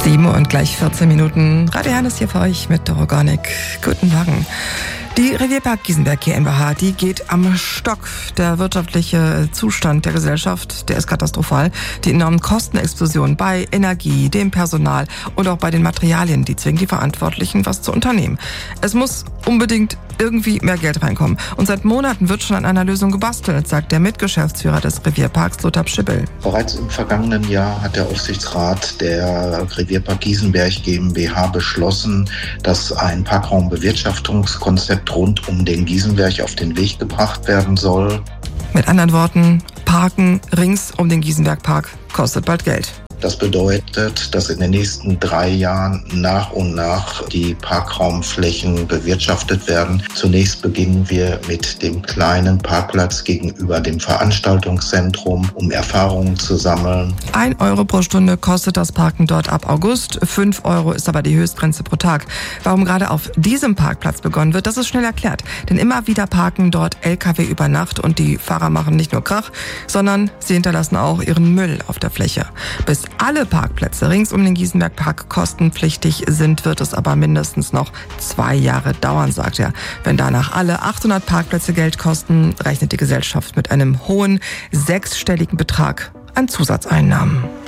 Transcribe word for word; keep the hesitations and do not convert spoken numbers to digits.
sieben und gleich vierzehn Minuten. Radio Hernes hier für euch mit Doro Gornik. Guten Morgen. Die Revierpark Giesenberg GmbH, die geht am Stock. Der wirtschaftliche Zustand der Gesellschaft, der ist katastrophal. Die enormen Kostenexplosionen bei Energie, dem Personal und auch bei den Materialien, die zwingen die Verantwortlichen, was zu unternehmen. Es muss unbedingt irgendwie mehr Geld reinkommen. Und seit Monaten wird schon an einer Lösung gebastelt, sagt der Mitgeschäftsführer des Revierparks, Lothar Pschibbel. Bereits im vergangenen Jahr hat der Aufsichtsrat der Revierpark Giesenberg GmbH beschlossen, dass ein Parkraumbewirtschaftungskonzept rund um den Giesenberg auf den Weg gebracht werden soll. Mit anderen Worten, Parken rings um den Giesenberg-Park kostet bald Geld. Das bedeutet, dass in den nächsten drei Jahren nach und nach die Parkraumflächen bewirtschaftet werden. Zunächst beginnen wir mit dem kleinen Parkplatz gegenüber dem Veranstaltungszentrum, um Erfahrungen zu sammeln. Ein Euro pro Stunde kostet das Parken dort ab August. Fünf Euro ist aber die Höchstgrenze pro Tag. Warum gerade auf diesem Parkplatz begonnen wird, das ist schnell erklärt. Denn immer wieder parken dort L K W über Nacht und die Fahrer machen nicht nur Krach, sondern sie hinterlassen auch ihren Müll auf der Fläche. Bis alle Parkplätze rings um den Giesenberg-Park kostenpflichtig sind, wird es aber mindestens noch zwei Jahre dauern, sagt er. Wenn danach alle achthundert Parkplätze Geld kosten, rechnet die Gesellschaft mit einem hohen sechsstelligen Betrag an Zusatzeinnahmen.